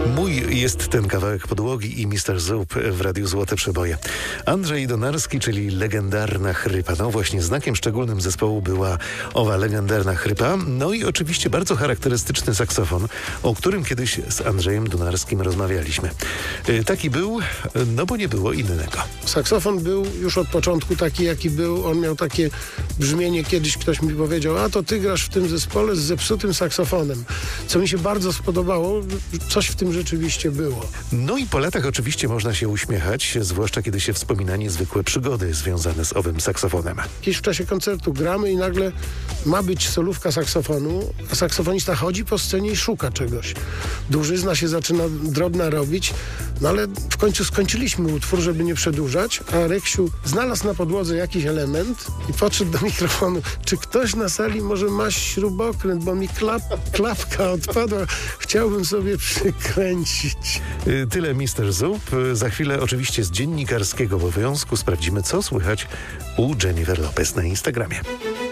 Mój jest ten kawałek podłogi i Mr. Zoop w Radiu Złote Przeboje. Andrzej Donarski, czyli legendarna chrypa. No właśnie, znakiem szczególnym zespołu była owa legendarna chrypa. No i oczywiście bardzo charakterystyczny saksofon, o którym kiedyś z Andrzejem Donarskim rozmawialiśmy. Taki był, no bo nie było innego. Saksofon był już od początku taki, jaki był. On miał takie brzmienie, kiedyś ktoś mi powiedział, a to ty grasz w tym zespole z zepsutym saksofonem. Co mi się bardzo spodobało, coś w tym rzeczywiście było. No i po latach oczywiście można się uśmiechać, zwłaszcza kiedy się wspomina niezwykłe przygody związane z owym saksofonem. Kiedyś w czasie koncertu gramy i nagle ma być solówka saksofonu, a saksofonista chodzi po scenie i szuka czegoś. Dłużyzna się zaczyna drobna robić, no ale w końcu skończyliśmy utwór, żeby nie przedłużać, a Reksiu znalazł na podłodze jakiś element i podszedł do mikrofonu. Czy ktoś na sali może ma śrubokręt, bo mi klapka odpadła. Chciałbym sobie przykręcić. Tyle Mr. Zoop. Za chwilę oczywiście z dziennikarskiego obowiązku sprawdzimy, co słychać u Jennifer Lopez na Instagramie.